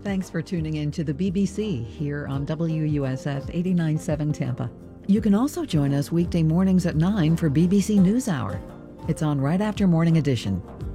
Thanks for tuning in to the BBC here on WUSF 89.7 Tampa. You can also join us weekday mornings at 9 for BBC NewsHour. It's on right after Morning Edition.